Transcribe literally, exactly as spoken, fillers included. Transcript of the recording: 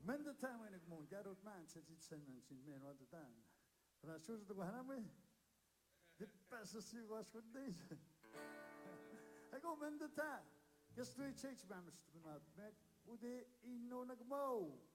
Mendetaan mo nagmong jarot man sa jitsan man sin men wadatan. Rasul to gana mo. Di pasas si was ko day. Ako mendeta. Gusto i church man must be not met. Ude ino nagmo.